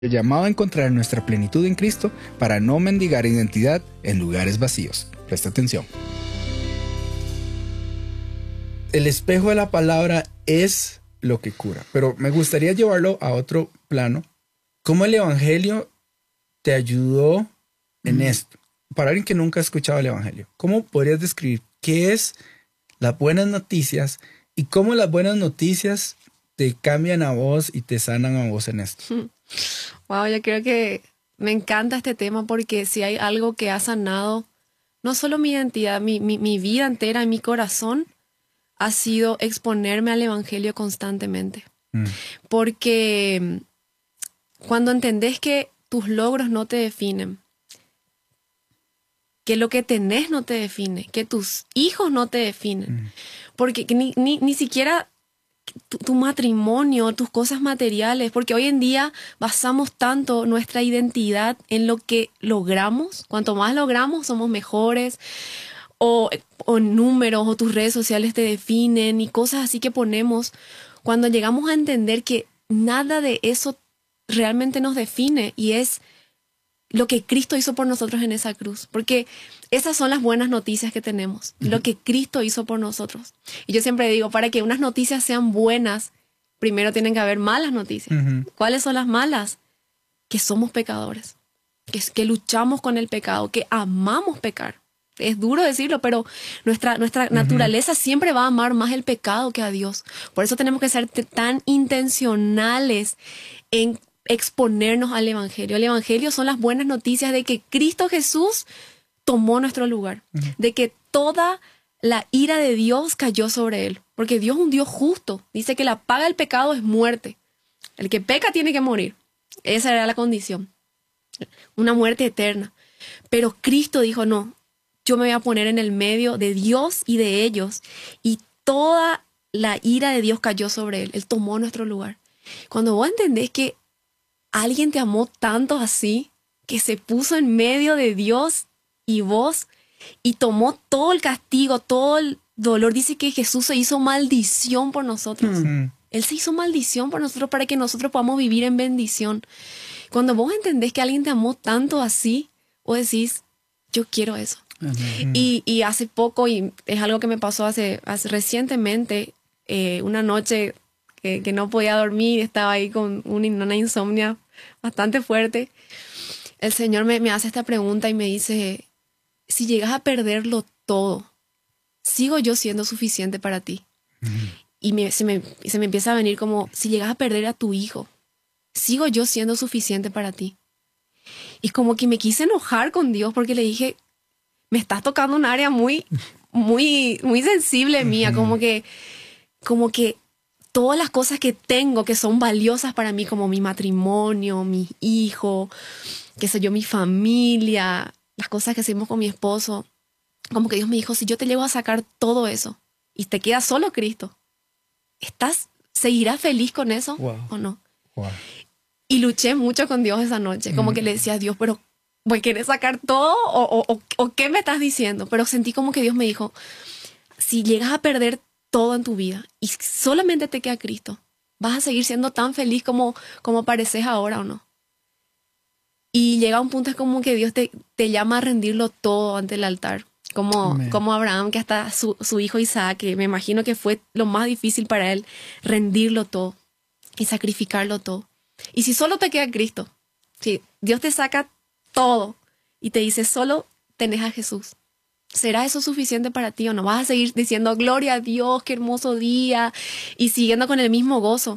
llamado a encontrar nuestra plenitud en Cristo para no mendigar identidad en lugares vacíos. Presta atención. El espejo de la palabra es lo que cura, pero me gustaría llevarlo a otro plano. ¿Cómo el evangelio te ayudó en esto? Para alguien que nunca ha escuchado el evangelio, ¿cómo podrías describir qué es las buenas noticias y cómo las buenas noticias te cambian a vos y te sanan a vos en esto? Wow, yo creo que me encanta este tema porque si hay algo que ha sanado no solo mi identidad, mi vida entera, mi corazón, ha sido exponerme al evangelio constantemente. Porque cuando entendés que tus logros no te definen, que lo que tenés no te define, que tus hijos no te definen, porque ni siquiera tu matrimonio, tus cosas materiales, porque hoy en día basamos tanto nuestra identidad en lo que logramos. Cuanto más logramos, somos mejores, o números, o tus redes sociales te definen, y cosas así que ponemos. Cuando llegamos a entender que nada de eso realmente nos define, y es lo que Cristo hizo por nosotros en esa cruz. Porque esas son las buenas noticias que tenemos. Lo que Cristo hizo por nosotros. Y yo siempre digo, para que unas noticias sean buenas, primero tienen que haber malas noticias. ¿Cuáles son las malas? Que somos pecadores. Que luchamos con el pecado. Que amamos pecar. Es duro decirlo, pero nuestra naturaleza siempre va a amar más el pecado que a Dios. Por eso tenemos que ser tan intencionales en exponernos al evangelio. El evangelio son las buenas noticias de que Cristo Jesús tomó nuestro lugar, de que toda la ira de Dios cayó sobre él, porque Dios es un Dios justo. Dice que la paga del pecado es muerte. El que peca tiene que morir. Esa era la condición, una muerte eterna. Pero Cristo dijo, no, yo me voy a poner en el medio de Dios y de ellos, y toda la ira de Dios cayó sobre él. Él tomó nuestro lugar. Cuando vos entendés que alguien te amó tanto así, que se puso en medio de Dios y vos, y tomó todo el castigo, todo el dolor. Dice que Jesús se hizo maldición por nosotros. Él se hizo maldición por nosotros para que nosotros podamos vivir en bendición. Cuando vos entendés que alguien te amó tanto así, vos decís, yo quiero eso. Y hace poco, y es algo que me pasó hace recientemente, una noche que no podía dormir, estaba ahí con una insomnia bastante fuerte. El Señor me hace esta pregunta y me dice, si llegas a perderlo todo, ¿sigo yo siendo suficiente para ti? Y se me empieza a venir como, si llegas a perder a tu hijo, ¿sigo yo siendo suficiente para ti? Y como que me quise enojar con Dios porque le dije, me estás tocando un área muy, muy, muy sensible mía, como que todas las cosas que tengo que son valiosas para mí, como mi matrimonio, mi hijo, qué sé yo, mi familia, las cosas que hacemos con mi esposo, como que Dios me dijo, si yo te llevo a sacar todo eso y te queda solo Cristo, ¿seguirás feliz con eso o no? Y luché mucho con Dios esa noche, como que le decía a Dios, pero ¿quieres sacar todo o qué me estás diciendo? Pero sentí como que Dios me dijo, si llegas a perder todo en tu vida y solamente te queda Cristo, ¿vas a seguir siendo tan feliz como pareces ahora o no? Y llega un punto, es como que Dios te llama a rendirlo todo ante el altar, como Abraham, que hasta su hijo Isaac, que me imagino que fue lo más difícil para él, rendirlo todo y sacrificarlo todo. Y si solo te queda Cristo, si Dios te saca todo y te dice solo tenés a Jesús, ¿será eso suficiente para ti o no? ¿Vas a seguir diciendo gloria a Dios, qué hermoso día, y siguiendo con el mismo gozo?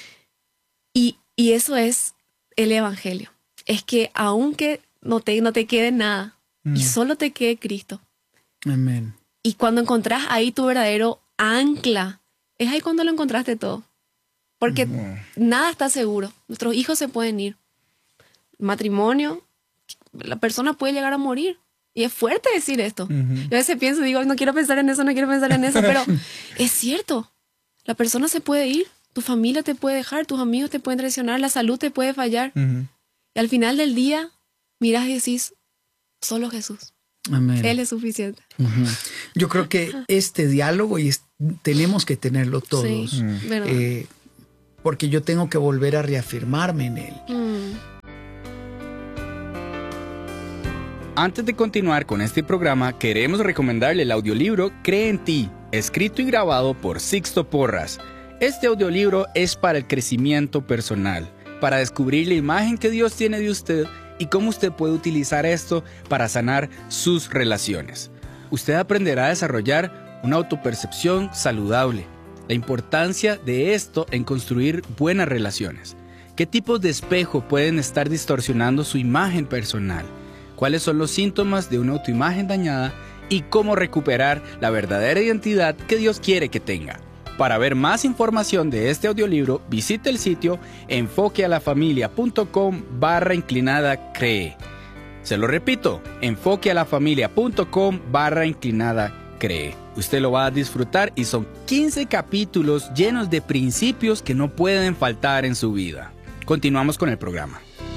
Y eso es el evangelio. Es que aunque no te quede nada y solo te quede Cristo. Amén. Y cuando encontrás ahí tu verdadero ancla, es ahí cuando lo encontraste todo. Porque nada está seguro. Nuestros hijos se pueden ir. Matrimonio, la persona puede llegar a morir. Y es fuerte decir esto. Yo a veces pienso, digo, no quiero pensar en eso, pero es cierto. La persona se puede ir, tu familia te puede dejar, tus amigos te pueden traicionar, la salud te puede fallar. Y al final del día, miras y decís, solo Jesús. Amén. Él es suficiente. Yo creo que este diálogo tenemos que tenerlo todos. Sí, porque yo tengo que volver a reafirmarme en él. Antes de continuar con este programa, queremos recomendarle el audiolibro Cree en ti, escrito y grabado por Sixto Porras. Este audiolibro es para el crecimiento personal, para descubrir la imagen que Dios tiene de usted y cómo usted puede utilizar esto para sanar sus relaciones. Usted aprenderá a desarrollar una autopercepción saludable, la importancia de esto en construir buenas relaciones, qué tipos de espejo pueden estar distorsionando su imagen personal, cuáles son los síntomas de una autoimagen dañada y cómo recuperar la verdadera identidad que Dios quiere que tenga. Para ver más información de este audiolibro, visite el sitio enfoquealafamilia.com/cree. Se lo repito, enfoquealafamilia.com/cree. Usted lo va a disfrutar y son 15 capítulos llenos de principios que no pueden faltar en su vida. Continuamos con el programa.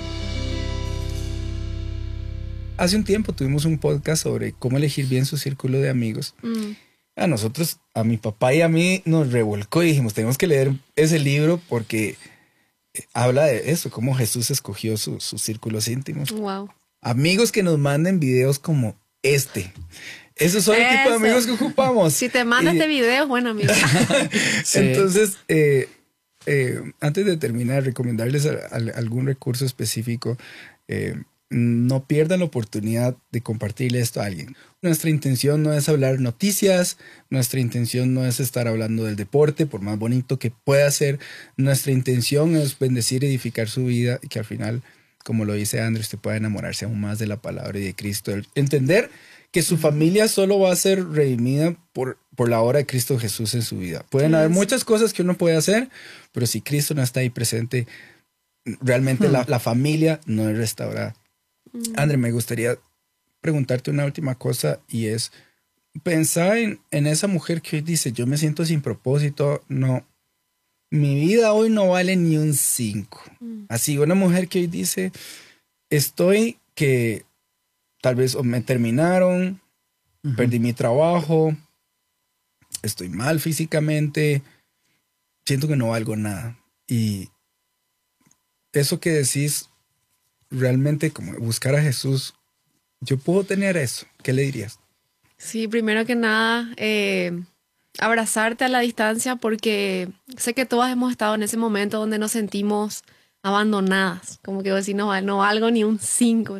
Hace un tiempo tuvimos un podcast sobre cómo elegir bien su círculo de amigos. A nosotros, a mi papá y a mí, nos revolcó y dijimos, tenemos que leer ese libro porque habla de eso, cómo Jesús escogió sus círculos íntimos. Wow. Amigos que nos manden videos como este. Esos son el tipo de amigos que ocupamos. Si te manda este video, bueno, amigo. Sí. Entonces, antes de terminar, recomendarles algún recurso específico. No pierdan la oportunidad de compartirle esto a alguien. Nuestra intención no es hablar noticias, nuestra intención no es estar hablando del deporte, por más bonito que pueda ser. Nuestra intención es bendecir y edificar su vida y que al final, como lo dice Andrés, usted pueda enamorarse aún más de la palabra y de Cristo. Entender que su familia solo va a ser redimida por la obra de Cristo Jesús en su vida. Pueden haber muchas cosas que uno puede hacer, pero si Cristo no está ahí presente, realmente la familia no es restaurada. André, me gustaría preguntarte una última cosa y es, pensar en esa mujer que hoy dice, yo me siento sin propósito, no, mi vida hoy no vale ni un 5. Así, una mujer que hoy dice, estoy que tal vez me terminaron, perdí mi trabajo, estoy mal físicamente, siento que no valgo nada. Y eso que decís, realmente como buscar a Jesús, yo puedo tener eso. ¿Qué le dirías? Sí, primero que nada, abrazarte a la distancia, porque sé que todas hemos estado en ese momento donde nos sentimos abandonadas, como que decir, no valgo ni un 5.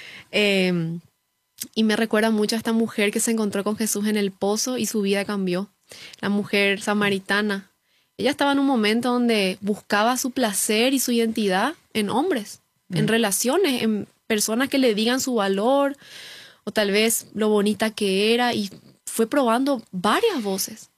Y me recuerda mucho a esta mujer que se encontró con Jesús en el pozo y su vida cambió. La mujer samaritana. Ella estaba en un momento donde buscaba su placer y su identidad en hombres, en relaciones, en personas que le digan su valor o tal vez lo bonita que era, y fue probando varias voces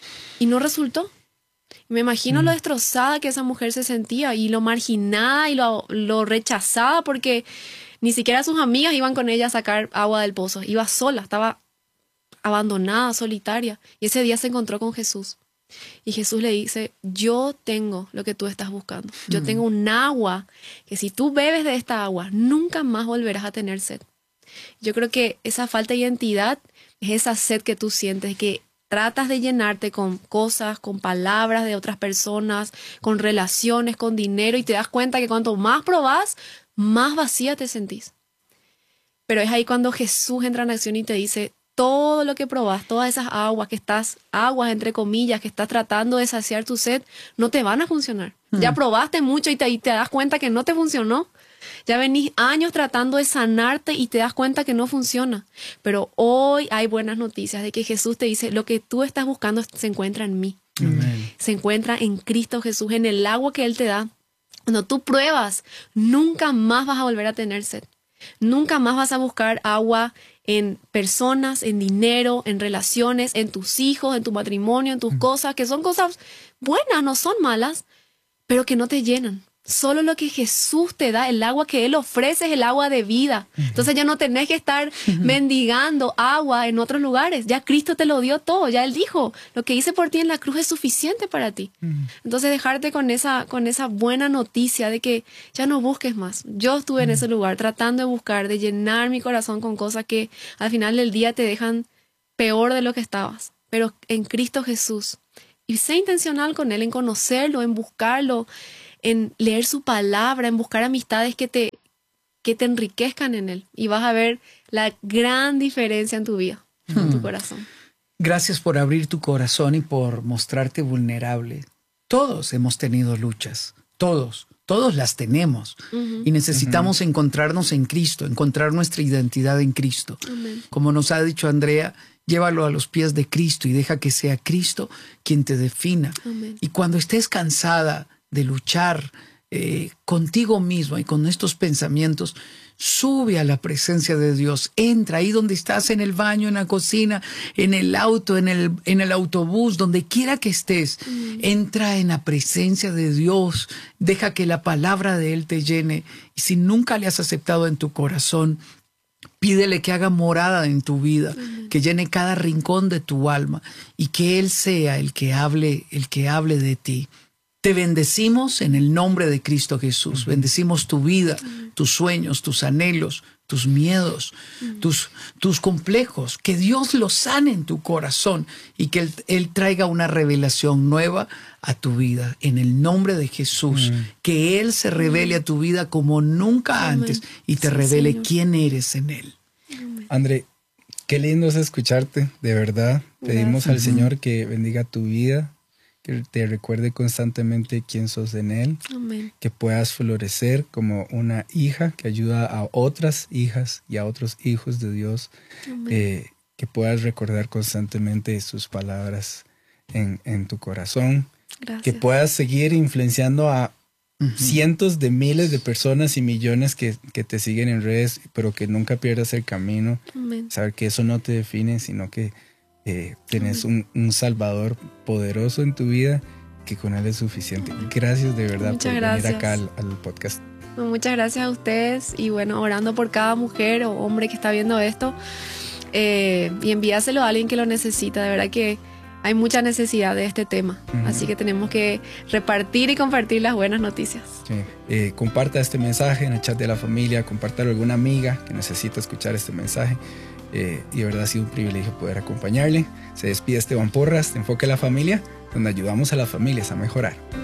y no resultó. Me imagino lo destrozada que esa mujer se sentía y lo marginada y lo rechazada, porque ni siquiera sus amigas iban con ella a sacar agua del pozo. Iba sola, estaba abandonada, solitaria. Y ese día se encontró con Jesús. Y Jesús le dice, yo tengo lo que tú estás buscando. Yo tengo un agua que si tú bebes de esta agua, nunca más volverás a tener sed. Yo creo que esa falta de identidad es esa sed que tú sientes, que tratas de llenarte con cosas, con palabras de otras personas, con relaciones, con dinero, y te das cuenta que cuanto más probás, más vacía te sentís. Pero es ahí cuando Jesús entra en acción y te dice, todo lo que probás, todas esas aguas aguas entre comillas, que estás tratando de saciar tu sed, no te van a funcionar. Ya probaste mucho y te das cuenta que no te funcionó. Ya venís años tratando de sanarte y te das cuenta que no funciona. Pero hoy hay buenas noticias de que Jesús te dice, lo que tú estás buscando se encuentra en mí. Se encuentra en Cristo Jesús, en el agua que Él te da. Cuando tú pruebas, nunca más vas a volver a tener sed. Nunca más vas a buscar agua en personas, en dinero, en relaciones, en tus hijos, en tu matrimonio, en tus cosas, que son cosas buenas, no son malas, pero que no te llenan. Solo lo que Jesús te da, el agua que Él ofrece, es el agua de vida. Entonces ya no tenés que estar mendigando agua en otros lugares. Ya Cristo te lo dio todo. Ya Él dijo, lo que hice por ti en la cruz es suficiente para ti. Entonces dejarte con esa buena noticia de que ya no busques más. Yo estuve en ese lugar tratando de buscar, de llenar mi corazón con cosas que al final del día te dejan peor de lo que estabas. Pero en Cristo Jesús. Y sé intencional con Él, en conocerlo, en buscarlo, en leer su palabra, en buscar amistades que te que te enriquezcan en Él. Y vas a ver la gran diferencia en tu vida, en tu corazón. Gracias por abrir tu corazón y por mostrarte vulnerable. Todos hemos tenido luchas, todos las tenemos. Y necesitamos encontrarnos en Cristo, encontrar nuestra identidad en Cristo. Amén. Como nos ha dicho Andrea, llévalo a los pies de Cristo y deja que sea Cristo quien te defina. Amén. Y cuando estés cansada de luchar contigo misma y con estos pensamientos, sube a la presencia de Dios. Entra ahí donde estás, en el baño, en la cocina, en el auto, en el autobús, donde quiera que estés. Entra en la presencia de Dios. Deja que la palabra de Él te llene. Y si nunca le has aceptado en tu corazón, pídele que haga morada en tu vida, que llene cada rincón de tu alma y que Él sea el que hable de ti. Te bendecimos en el nombre de Cristo Jesús. Bendecimos tu vida, tus sueños, tus anhelos, tus miedos, tus complejos. Que Dios los sane en tu corazón y que Él traiga una revelación nueva a tu vida. En el nombre de Jesús. Que Él se revele a tu vida como nunca antes y te revele Señor. quién eres en Él. André, qué lindo es escucharte, de verdad. Pedimos al Señor que bendiga tu vida, que te recuerde constantemente quién sos en Él, Amén. que puedas florecer como una hija que ayuda a otras hijas y a otros hijos de Dios, que puedas recordar constantemente sus palabras en tu corazón, Gracias. que puedas seguir influenciando a cientos de miles de personas y millones que te siguen en redes, pero que nunca pierdas el camino. Amén. Saber que eso no te define, sino que tienes un Salvador poderoso en tu vida, que con Él es suficiente. Gracias de verdad Muchas por gracias. venir acá al podcast. Muchas gracias a ustedes y bueno, orando por cada mujer o hombre que está viendo esto y envíaselo a alguien que lo necesita. De verdad que hay mucha necesidad de este tema, así que tenemos que repartir y compartir las buenas noticias. Sí. Comparta este mensaje en el chat de la familia, compártalo a alguna amiga que necesita escuchar este mensaje. Y de verdad ha sido un privilegio poder acompañarle. Se despide Esteban Porras de Enfoque a la Familia, donde ayudamos a las familias a mejorar.